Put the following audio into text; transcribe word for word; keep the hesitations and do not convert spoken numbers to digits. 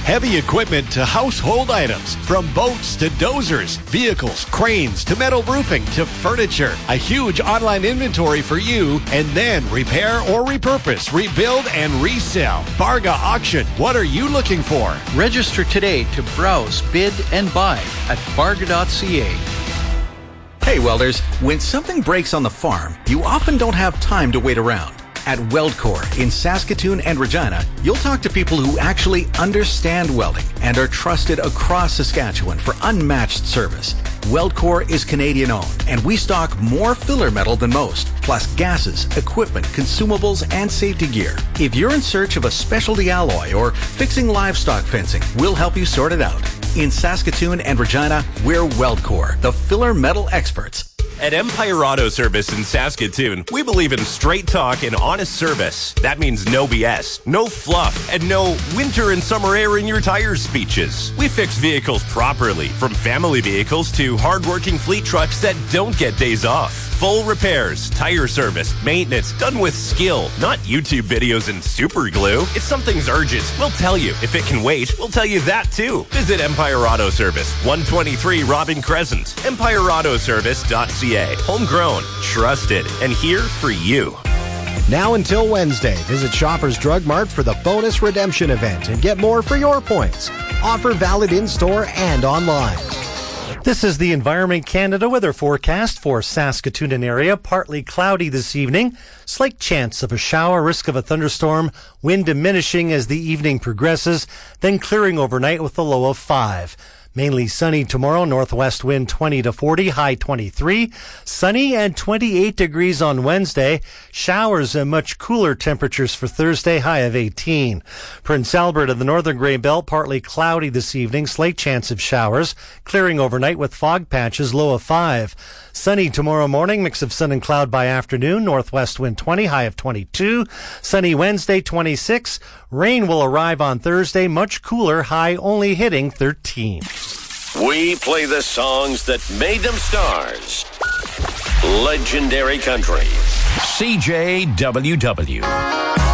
Heavy equipment to household items, from boats to dozers, vehicles, cranes to metal roofing to furniture. A huge online inventory for you, and then repair or repurpose, rebuild and resell. Barga Auction. What are you looking for? Register today to browse, bid, and buy at barga dot c a. Hey welders, when something breaks on the farm, you often don't have time to wait around. At WeldCore in Saskatoon and Regina, you'll talk to people who actually understand welding and are trusted across Saskatchewan for unmatched service. WeldCore is Canadian-owned, and we stock more filler metal than most, plus gases, equipment, consumables, and safety gear. If you're in search of a specialty alloy or fixing livestock fencing, we'll help you sort it out. In Saskatoon and Regina, we're WeldCore, the filler metal experts. At Empire Auto Service in Saskatoon, we believe in straight talk and honest service. That means no B S, no fluff, and no winter and summer air in your tires speeches. We fix vehicles properly, from family vehicles to hardworking fleet trucks that don't get days off. Full repairs, tire service, maintenance, done with skill, not YouTube videos and super glue. If something's urgent, we'll tell you. If it can wait, we'll tell you that too. Visit Empire Auto Service, one twenty-three Robin Crescent, empire auto service dot c a. Homegrown, trusted, and here for you. Now until Wednesday, visit Shoppers Drug Mart for the bonus redemption event and get more for your points. Offer valid in-store and online. This is the Environment Canada weather forecast for Saskatoon and area. Partly cloudy this evening. Slight chance of a shower, risk of a thunderstorm. Wind diminishing as the evening progresses, then clearing overnight with a low of five. Mainly sunny tomorrow, northwest wind twenty to forty, high twenty-three. Sunny and twenty-eight degrees on Wednesday. Showers and much cooler temperatures for Thursday, high of eighteen. Prince Albert of the Northern Grey Belt, partly cloudy this evening, slight chance of showers. Clearing overnight with fog patches, low of five. Sunny tomorrow morning, mix of sun and cloud by afternoon, northwest wind twenty, high of twenty-two. Sunny Wednesday, twenty-six. Rain will arrive on Thursday, much cooler, high only hitting thirteen. We play the songs that made them stars. Legendary Country. C J W W.